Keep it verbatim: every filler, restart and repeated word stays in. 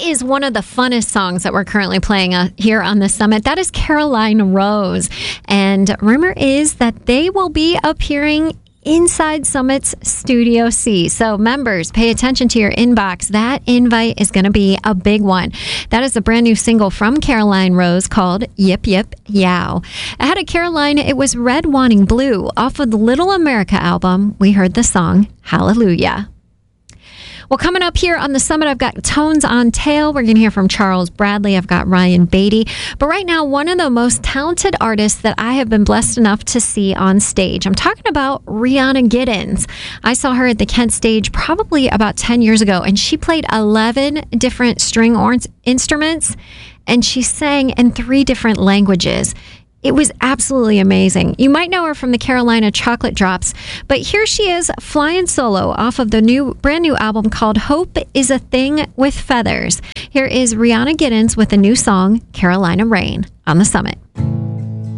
is one of the funnest songs that we're currently playing uh, here on the Summit. That is Caroline Rose. And rumor is that they will be appearing inside Summit's Studio C. So members, pay attention to your inbox. That invite is going to be a big one. That is a brand new single from Caroline Rose called Yip Yip Yow. Ahead of Caroline, it was Red Wanting Blue. Off of the Little America album, we heard the song Hallelujah. Well, coming up here on the Summit, I've got Tones on Tail. We're going to hear from Charles Bradley. I've got Ryan Beatty. But right now, one of the most talented artists that I have been blessed enough to see on stage. I'm talking about Rhianna Giddens. I saw her at the Kent stage probably about ten years ago, and she played eleven different string or- instruments, and she sang in three different languages. It was absolutely amazing. You might know her from the Carolina Chocolate Drops, but here she is flying solo off of the new, brand new album called Hope is a Thing with Feathers. Here is Rhianna Giddens with a new song, Carolina Rain, on the Summit.